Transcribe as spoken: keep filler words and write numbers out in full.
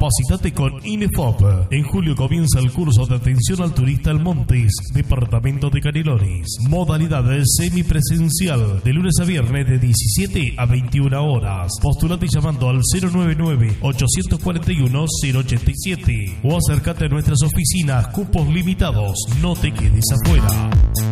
Capacitate con INEFOP. En julio comienza el curso de atención al turista al Montes, departamento de Canelones. Modalidad semipresencial, de lunes a viernes de diecisiete a veintiuna horas. Postulate llamando al cero nueve nueve, ocho cuatro uno, cero ocho siete o acércate a nuestras oficinas, cupos limitados, no te quedes afuera.